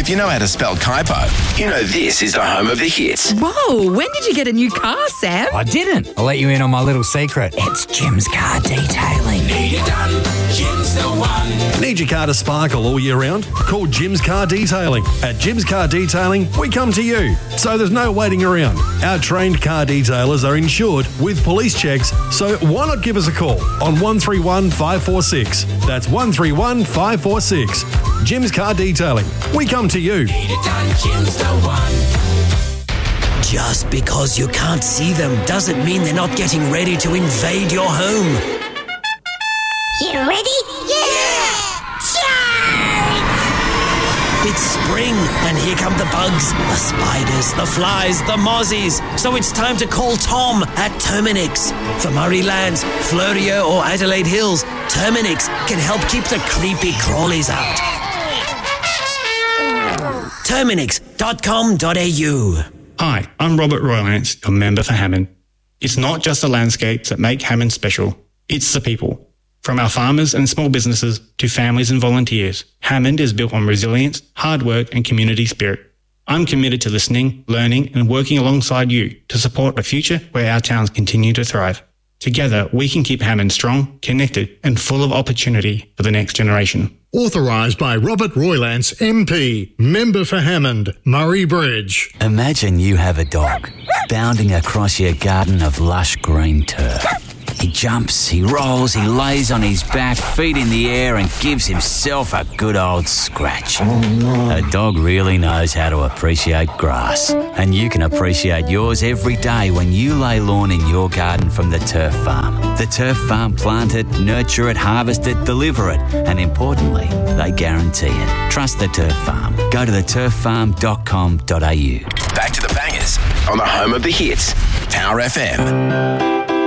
If you know how to spell Kaipo, you know this is the home of the hits. Whoa, when did you get a new car, Sam? I didn't. I'll let you in on my little secret. It's Jim's Car Detailing. Need it done, Jim's the one. Need your car to sparkle all year round? Call Jim's Car Detailing. At Jim's Car Detailing, we come to you, so there's no waiting around. Our trained car detailers are insured with police checks, so why not give us a call on 131 546. That's 131 546. Jim's Car Detailing. We come to you. Need it done, Jim's the one. Just because you can't see them doesn't mean they're not getting ready to invade your home. You ready? Yeah! Charge! It's spring, and here come the bugs, the spiders, the flies, the mozzies. So it's time to call Tom at Terminix. For Murray Lands, Florio or Adelaide Hills, Terminix can help keep the creepy crawlies out. Terminix.com.au. Hi, I'm Robert Roylance, your member for Hammond. It's not just the landscapes that make Hammond special, it's the people. From our farmers and small businesses to families and volunteers, Hammond is built on resilience, hard work and community spirit. I'm committed to listening, learning and working alongside you to support a future where our towns continue to thrive. Together, we can keep Hammond strong, connected and full of opportunity for the next generation. Authorised by Robert Roylance, MP, member for Hammond, Murray Bridge. Imagine you have a dog bounding across your garden of lush green turf. He jumps, he rolls, he lays on his back, feet in the air and gives himself a good old scratch. A dog really knows how to appreciate grass. And you can appreciate yours every day when you lay lawn in your garden from the Turf Farm. The Turf Farm plant it, nurture it, harvest it, deliver it. And importantly, they guarantee it. Trust the Turf Farm. Go to theturffarm.com.au. Back to the bangers on the home of the hits, Power FM.